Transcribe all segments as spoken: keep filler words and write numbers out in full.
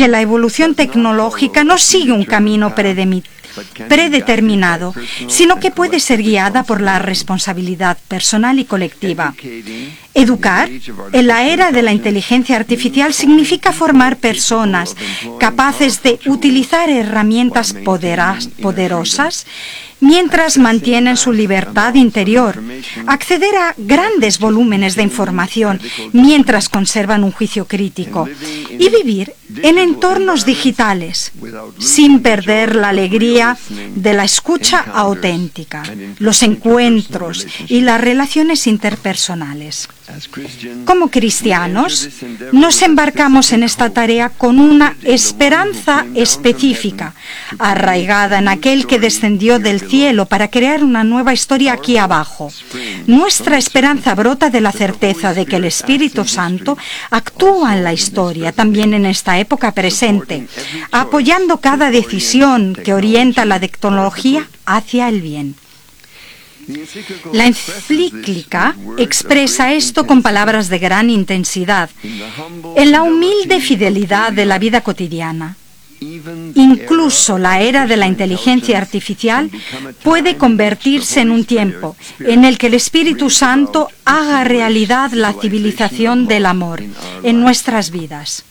que la evolución tecnológica no sigue un camino predeterminado, sino que puede ser guiada por la responsabilidad personal y colectiva. Educar en la era de la inteligencia artificial significa formar personas capaces de utilizar herramientas poderas, poderosas mientras mantienen su libertad interior, acceder a grandes volúmenes de información mientras conservan un juicio crítico y vivir en entornos digitales sin perder la alegría de la escucha auténtica, los encuentros y las relaciones interpersonales. Como cristianos, nos embarcamos en esta tarea con una esperanza específica, arraigada en aquel que descendió del cielo para crear una nueva historia aquí abajo. Nuestra esperanza brota de la certeza de que el Espíritu Santo actúa en la historia, también en esta época presente, apoyando cada decisión que orienta la tecnología hacia el bien. La encíclica expresa esto con palabras de gran intensidad, en la humilde fidelidad de la vida cotidiana. Incluso la era de la inteligencia artificial puede convertirse en un tiempo en el que el Espíritu Santo haga realidad la civilización del amor en nuestras vidas.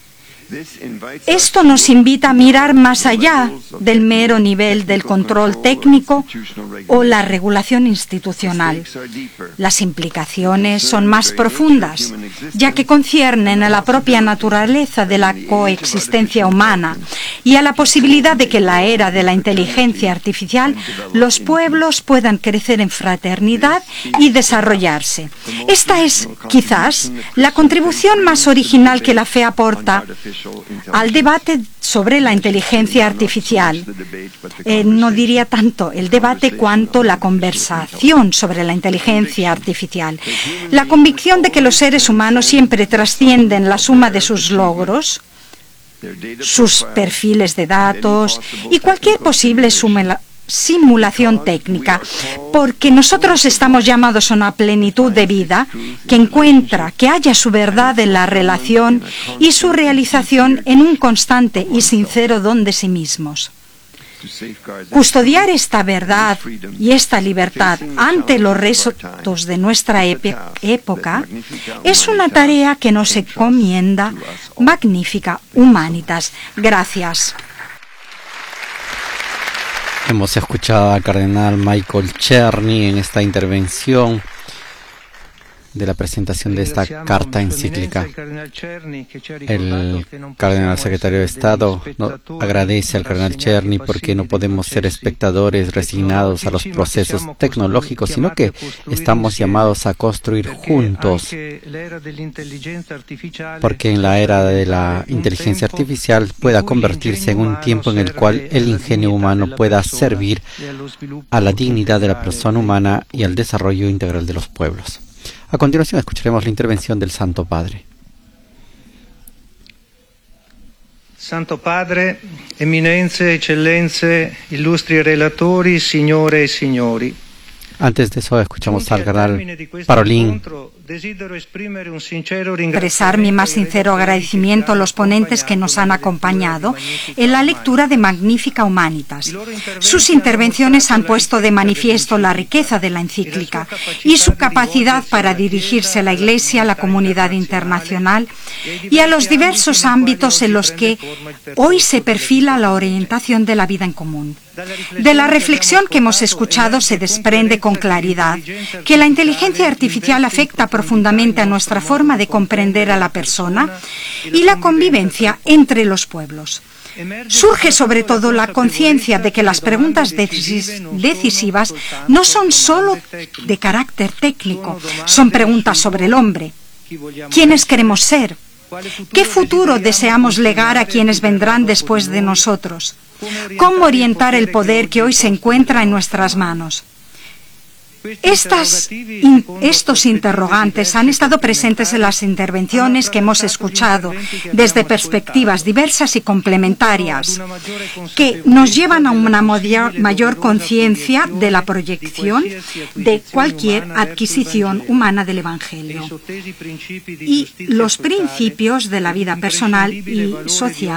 Esto nos invita a mirar más allá del mero nivel del control técnico o la regulación institucional. Las implicaciones son más profundas, ya que conciernen a la propia naturaleza de la coexistencia humana y a la posibilidad de que en la era de la inteligencia artificial los pueblos puedan crecer en fraternidad y desarrollarse. Esta es, quizás, la contribución más original que la fe aporta al debate sobre la inteligencia artificial. Eh, no diría tanto el debate cuanto la conversación sobre la inteligencia artificial. La convicción de que los seres humanos siempre trascienden la suma de sus logros, sus perfiles de datos y cualquier posible suma simulación técnica, porque nosotros estamos llamados a una plenitud de vida que encuentra que haya su verdad en la relación y su realización en un constante y sincero don de sí mismos. Custodiar esta verdad y esta libertad ante los retos de nuestra época es una tarea que nos encomienda Magnificat Humanitas. Gracias. Hemos escuchado al cardenal Michael Czerny en esta intervención de la presentación de esta carta encíclica. El cardenal secretario de Estado no, agradece al cardenal Czerny porque no podemos ser espectadores resignados a los procesos tecnológicos, sino que estamos llamados a construir juntos, porque en la era de la inteligencia artificial pueda convertirse en un tiempo en el cual el ingenio humano pueda servir a la dignidad de la persona humana y al desarrollo integral de los pueblos. A continuación escucharemos la intervención del Santo Padre. Santo Padre, eminenze, eccellenze, illustri relatori, signore e signori. Antes de eso escuchamos al cardenal Parolin expresar mi más sincero agradecimiento a los ponentes que nos han acompañado en la lectura de Magnificat Humanitas. Sus intervenciones han puesto de manifiesto la riqueza de la encíclica y su capacidad para dirigirse a la Iglesia, a la comunidad internacional y a los diversos ámbitos en los que hoy se perfila la orientación de la vida en común. De la reflexión que hemos escuchado se desprende con claridad que la inteligencia artificial afecta profundamente a nuestra forma de comprender a la persona y la convivencia entre los pueblos. Surge sobre todo la conciencia de que las preguntas decis- decisivas no son solo de carácter técnico, son preguntas sobre el hombre. ¿Quiénes queremos ser? ¿Qué futuro deseamos legar a quienes vendrán después de nosotros? ¿Cómo orientar el poder que hoy se encuentra en nuestras manos? Estas, in, estos interrogantes han estado presentes en las intervenciones que hemos escuchado desde perspectivas diversas y complementarias que nos llevan a una mayor, mayor conciencia de la proyección de cualquier adquisición humana del Evangelio y los principios de la vida personal y social